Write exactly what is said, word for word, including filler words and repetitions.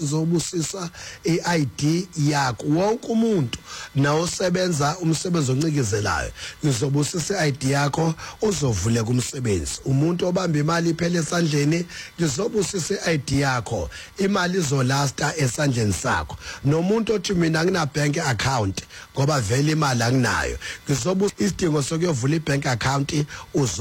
sizobusisa i-I D yakho wonke umuntu nawo sebenza umsebenzi oncikizelayo ngizobusisa i-I D yakho uzovuleka umsebenzi umuntu obamba imali iphele esandleni ngizobusisa i-I D yakho imali izolasta esandleni sakho nomuntu othi mina ngina bank account ngoba vele imali anginayo ngizobusisa isidingo sokuyovula i-bank account